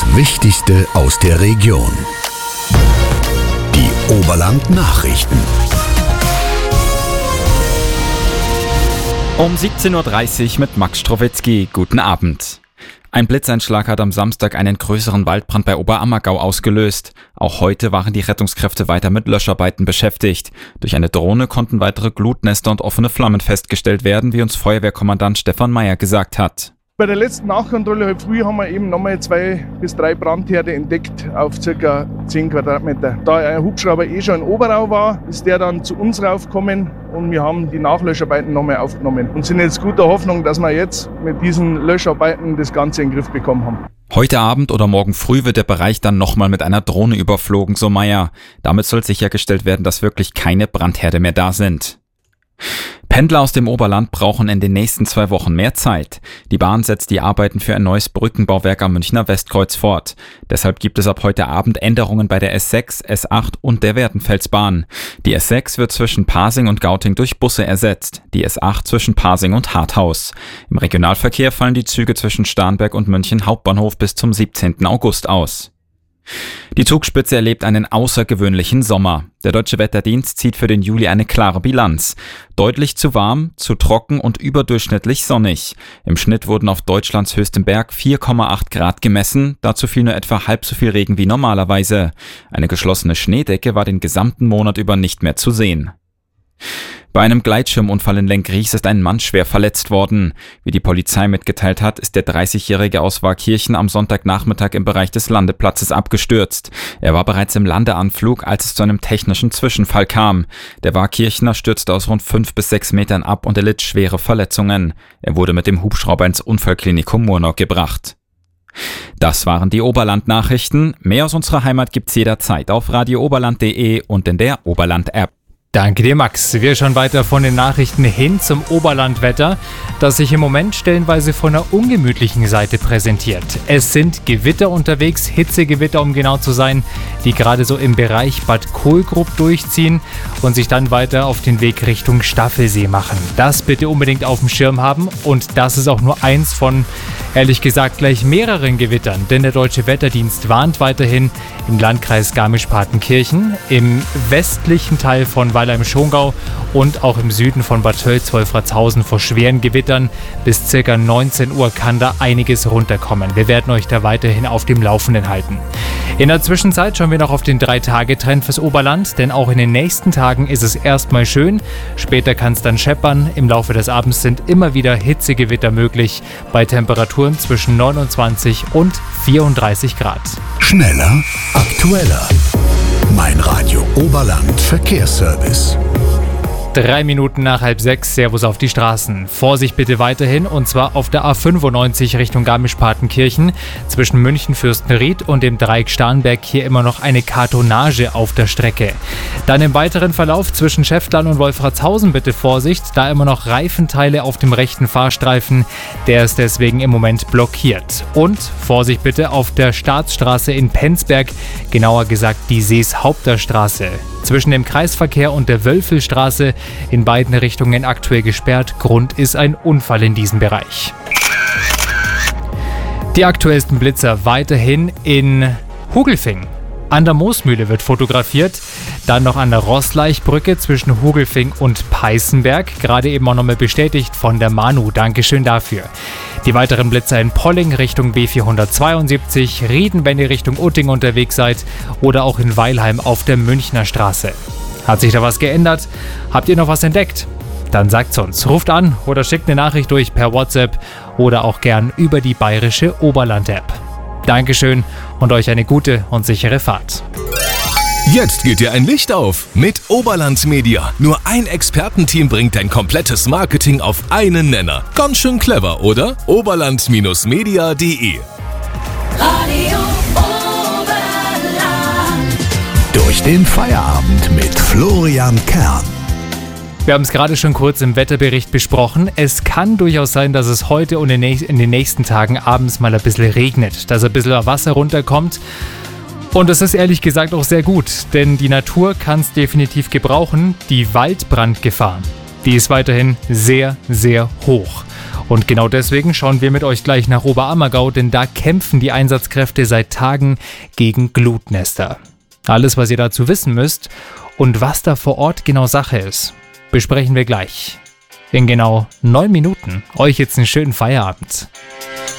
Das Wichtigste aus der Region. Die Oberland-Nachrichten. Um 17.30 Uhr mit Max Strowetzky. Guten Abend. Ein Blitzeinschlag hat am Samstag einen größeren Waldbrand bei Oberammergau ausgelöst. Auch heute waren die Rettungskräfte weiter mit Löscharbeiten beschäftigt. Durch eine Drohne konnten weitere Glutnester und offene Flammen festgestellt werden, wie uns Feuerwehrkommandant Stefan Meyer gesagt hat. Bei der letzten Nachkontrolle heute früh haben wir eben nochmal 2 bis 3 Brandherde entdeckt auf ca. 10 Quadratmeter. Da ein Hubschrauber schon in Oberau war, ist der dann zu uns raufgekommen und wir haben die Nachlöscharbeiten nochmal aufgenommen und sind jetzt guter Hoffnung, dass wir jetzt mit diesen Löscharbeiten das Ganze in den Griff bekommen haben. Heute Abend oder morgen früh wird der Bereich dann nochmal mit einer Drohne überflogen, so Meyer. Damit soll sichergestellt werden, dass wirklich keine Brandherde mehr da sind. Pendler aus dem Oberland brauchen in den nächsten 2 Wochen mehr Zeit. Die Bahn setzt die Arbeiten für ein neues Brückenbauwerk am Münchner Westkreuz fort. Deshalb gibt es ab heute Abend Änderungen bei der S6, S8 und der Werdenfelsbahn. Die S6 wird zwischen Pasing und Gauting durch Busse ersetzt, die S8 zwischen Pasing und Harthaus. Im Regionalverkehr fallen die Züge zwischen Starnberg und München Hauptbahnhof bis zum 17. August aus. Die Zugspitze erlebt einen außergewöhnlichen Sommer. Der Deutsche Wetterdienst zieht für den Juli eine klare Bilanz. Deutlich zu warm, zu trocken und überdurchschnittlich sonnig. Im Schnitt wurden auf Deutschlands höchstem Berg 4,8 Grad gemessen, dazu fiel nur etwa halb so viel Regen wie normalerweise. Eine geschlossene Schneedecke war den gesamten Monat über nicht mehr zu sehen. Bei einem Gleitschirmunfall in Lenkries ist ein Mann schwer verletzt worden. Wie die Polizei mitgeteilt hat, ist der 30-Jährige aus Waakirchen am Sonntagnachmittag im Bereich des Landeplatzes abgestürzt. Er war bereits im Landeanflug, als es zu einem technischen Zwischenfall kam. Der Waakirchner stürzte aus rund 5 bis 6 Metern ab und erlitt schwere Verletzungen. Er wurde mit dem Hubschrauber ins Unfallklinikum Murnau gebracht. Das waren die Oberland-Nachrichten. Mehr aus unserer Heimat gibt's jederzeit auf radiooberland.de und in der Oberland-App. Danke dir, Max. Wir schauen weiter von den Nachrichten hin zum Oberlandwetter, das sich im Moment stellenweise von einer ungemütlichen Seite präsentiert. Es sind Gewitter unterwegs, Hitzegewitter, um genau zu sein, die gerade so im Bereich Bad Kohlgrub durchziehen und sich dann weiter auf den Weg Richtung Staffelsee machen. Das bitte unbedingt auf dem Schirm haben und das ist auch nur eins von, ehrlich gesagt, gleich mehreren Gewittern, denn der Deutsche Wetterdienst warnt weiterhin im Landkreis Garmisch-Partenkirchen, im westlichen Teil von im Schongau und auch im Süden von Bad Tölz-Wolfratshausen vor schweren Gewittern. Bis ca. 19 Uhr kann da einiges runterkommen. Wir werden euch da weiterhin auf dem Laufenden halten. In der Zwischenzeit schauen wir noch auf den 3-Tage-Trend fürs Oberland, denn auch in den nächsten Tagen ist es erstmal schön. Später kann es dann scheppern. Im Laufe des Abends sind immer wieder Hitzegewitter möglich bei Temperaturen zwischen 29 und 34 Grad. Schneller, aktueller. Mein Radio Oberland Verkehrsservice. 3 Minuten nach 5:30, Servus auf die Straßen. Vorsicht bitte weiterhin, und zwar auf der A95 Richtung Garmisch-Partenkirchen. Zwischen München-Fürstenried und dem Dreieck Starnberg hier immer noch eine Kartonage auf der Strecke. Dann im weiteren Verlauf zwischen Schäftlarn und Wolfratshausen bitte Vorsicht, da immer noch Reifenteile auf dem rechten Fahrstreifen. Der ist deswegen im Moment blockiert. Und Vorsicht bitte auf der Staatsstraße in Penzberg, genauer gesagt die Seeshaupter-Straße. Zwischen dem Kreisverkehr und der Wölfelstraße in beiden Richtungen aktuell gesperrt. Grund ist ein Unfall in diesem Bereich. Die aktuellsten Blitzer weiterhin in Hugelfing. An der Moosmühle wird fotografiert. Dann noch an der Rosslaichbrücke zwischen Hugelfing und Peißenberg. Gerade eben auch nochmal bestätigt von der Manu. Dankeschön dafür. Die weiteren Blitzer in Polling Richtung B472, Rieden, wenn ihr Richtung Utting unterwegs seid, oder auch in Weilheim auf der Münchner Straße. Hat sich da was geändert? Habt ihr noch was entdeckt? Dann sagt's uns. Ruft an oder schickt eine Nachricht durch per WhatsApp oder auch gern über die bayerische Oberland-App. Dankeschön und euch eine gute und sichere Fahrt. Jetzt geht dir ein Licht auf mit Oberland Media. Nur ein Expertenteam bringt dein komplettes Marketing auf einen Nenner. Ganz schön clever, oder? Oberland-media.de. Radio Oberland. Durch den Feierabend mit Florian Kern. Wir haben es gerade schon kurz im Wetterbericht besprochen. Es kann durchaus sein, dass es heute und in den nächsten Tagen abends mal ein bisschen regnet, dass ein bisschen Wasser runterkommt. Und das ist ehrlich gesagt auch sehr gut, denn die Natur kann es definitiv gebrauchen. Die Waldbrandgefahr, die ist weiterhin sehr, sehr hoch. Und genau deswegen schauen wir mit euch gleich nach Oberammergau, denn da kämpfen die Einsatzkräfte seit Tagen gegen Glutnester. Alles, was ihr dazu wissen müsst und was da vor Ort genau Sache ist, besprechen wir gleich. In genau 9 Minuten. Euch jetzt einen schönen Feierabend.